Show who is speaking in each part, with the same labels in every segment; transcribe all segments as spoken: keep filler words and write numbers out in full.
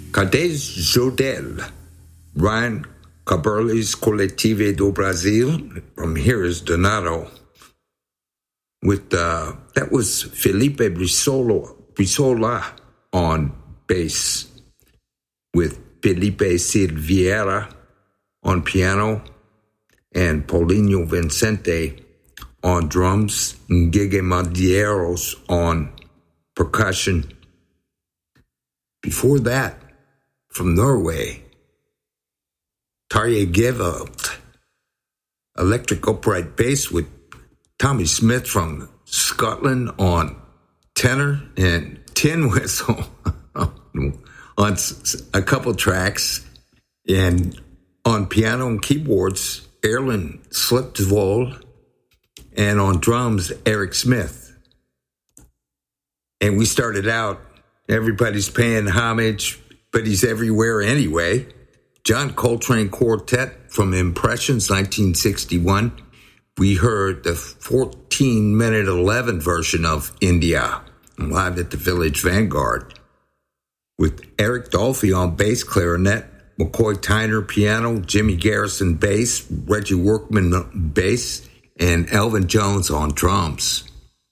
Speaker 1: Cadê Jodel? Ryan Caberles Coletivo do Brasil. From Here is Donato. With uh, that was Felipe Brizola, Brizola on bass, with Felipe Silveira on piano, and Paulinho Vicente on drums, and Gege Madeiros on percussion. Before that, from Norway, Tarjei Gevold, electric upright bass with Tommy Smith from Scotland on tenor and tin whistle on a couple tracks, and on piano and keyboards, Erland Slipvold, and on drums, Eric Smith. And we started out, everybody's paying homage, but he's everywhere anyway. John Coltrane Quartet from Impressions, nineteen sixty-one. We heard the fourteen minute eleven version of India, live at the Village Vanguard, with Eric Dolphy on bass clarinet, McCoy Tyner piano, Jimmy Garrison bass, Reggie Workman bass, and Elvin Jones on drums.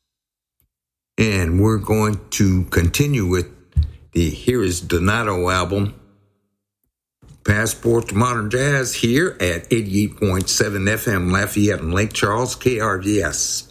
Speaker 1: And we're going to continue with the Here is Donato album, Passport to Modern Jazz, here at eighty-eight point seven F M Lafayette and Lake Charles, K R V S.